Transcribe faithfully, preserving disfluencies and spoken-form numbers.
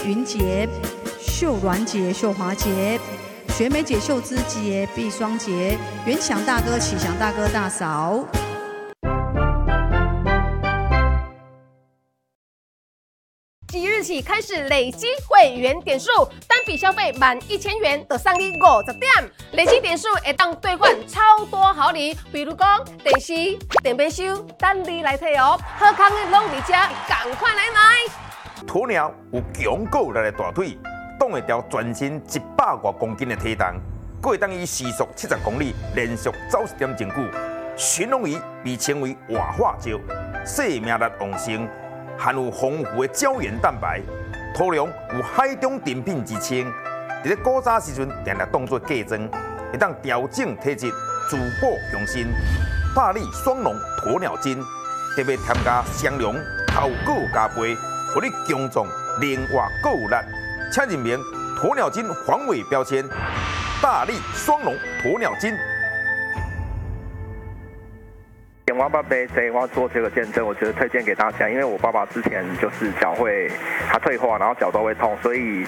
云节、秀鸾节、秀华节、学美姐秀枝节、碧霜节、元祥大哥、启祥大哥大嫂。 即日起开始累积会员点数，单笔消费满一千元就送你五十点，累积点数会当兑换超多好礼，比如讲电视、电冰箱，等你来摕哦。好康的拢伫这，赶快来买！ 鸵鸟有强够力的大腿，挡会掉全身一百多公斤的体重，还会当以时速七十公里连续走一点钟久。驯龙鱼被称为活化石，生命力旺盛。含有丰富的胶原蛋白，土龙有海中珍品之称。伫咧古早时阵，定定当作嫁妆，会当调整体质、滋补强身。大力双龙鸵鸟精，特别添加双龙头骨加倍，互你强壮、灵活、够有力。请认明鸵鸟精防伪标签，大力双龙鸵鸟精。 我爸爸这我做这个见证，我觉得推荐给大家，因为我爸爸之前就是脚会他退化，然后脚都会痛，所以